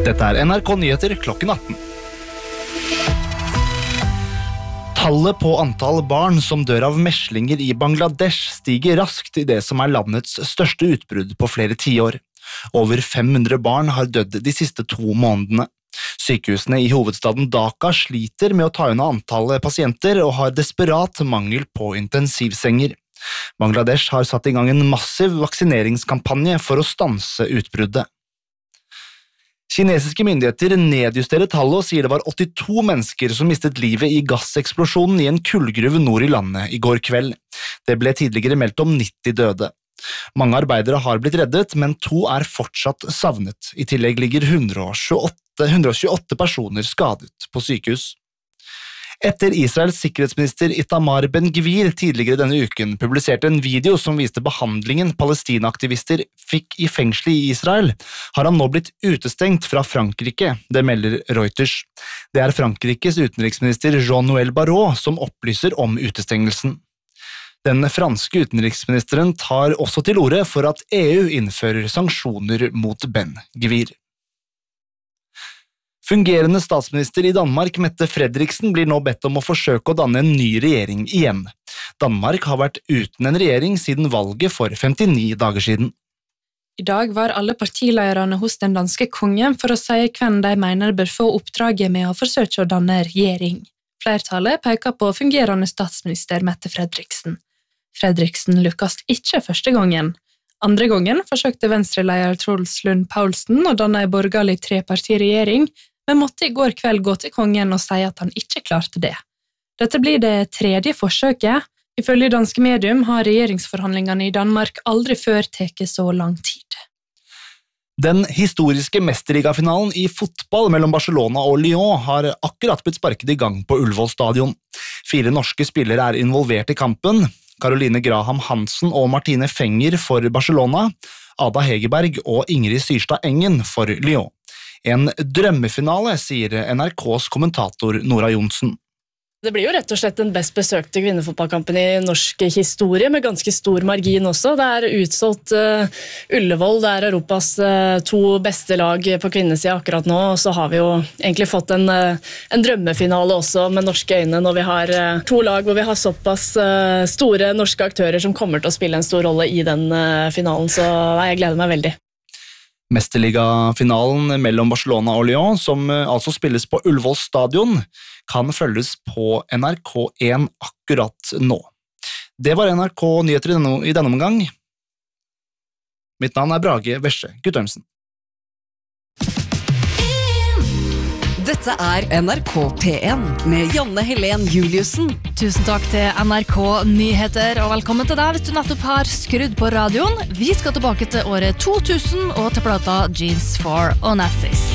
Dette NRK Nyheter klokken 18. Tallet på antall barn som dør av meslinger i Bangladesh stiger raskt i det som landets største utbrudd på flere tiår. Over 500 barn har dødd de siste 2 månedene. Sykehusene i hovedstaden Dhaka sliter med å ta unna antallet pasienter og har desperat mangel på intensivsenger. Bangladesh har satt i gang en massiv vaksineringskampanje for å stanse utbruddet. Kinesiske myndigheter nedjusterer tallet og sier det var 82 mennesker som mistet livet i gasseksplosjonen i en kullgruve nord i landet i går kveld. Det ble tidligere meldt om 90 døde. Mange arbeidere har blitt reddet, men 2 er fortsatt savnet. I tillegg ligger 128 personer skadet på sykehus. Etter Israels sikkerhetsminister Itamar Ben-Gvir tidligere denne uken publiserte en video som viste behandlingen Palestina-aktivister fikk i fengselet i Israel, har han nå blitt utestengt fra Frankrike, det melder Reuters. Det er Frankrikes utenriksminister Jean-Noël Barrot som opplyser om utestengelsen. Den franske utenriksministeren tar også til orde for at EU innfører sanksjoner mot Ben-Gvir. Fungerende statsminister i Danmark, Mette Frederiksen, blir nå bedt om å forsøke å danne en ny regjering igjen. Danmark har vært uten en regjering siden valget for 59 dager siden. I dag var alle partilederne hos den danske kongen for å si hvem de mener bør få oppdraget med å forsøke å danne regjering. Flertallet peker på fungerende statsminister Mette Frederiksen. Frederiksen lykkes ikke første gangen. Andre gangen forsøkte Venstre-leder Truls Lund Poulsen å danne en borgerlig trepartiregjering, men måtte i går kveld gå til kongen og si at han ikke klarte det. Dette blir det 3. forsøket. Ifølge danske medium har regjeringsforhandlingene i Danmark aldri før tatt så lang tid. Den historiske mesterligafinalen i fotball mellom Barcelona og Lyon har akkurat blitt sparket i gang på Ullevål stadion. 4 norske spillere er involvert i kampen. Caroline Graham Hansen og Martine Fenger for Barcelona, Ada Hegerberg og Ingrid Syrstad Engen for Lyon. En drømmefinale, sier NRKs kommentator Nora Johnsen. Det blir jo rett og slett den best besøkte kvinnefotballkampen i norsk historie, med ganske stor margin også. Det er utsolgt Ullevål, det er Europas 2 beste lag på kvinnesiden akkurat nå, og så har vi jo egentlig fått en drømmefinale også med norske øyne, når vi har 2 lag hvor vi har såpass store norske aktører som kommer til å spille en stor rolle i den finalen, så jeg gleder meg veldig. Mesterligafinalen mellom Barcelona og Lyon, som altså spilles på Ullevål stadion, kan følges på NRK1 akkurat nå. Det var NRK Nyheter i denne omgang. Mitt navn er Brage Vesje Guttormsen. Dette er NRK P1 med Janne Helen Juliussen. Tusen takk til NRK Nyheter, og velkommen til deg hvis du nettopp har skrudd på radioen. Vi skal tilbake til året 2000 og til plata Jeans for Onassis.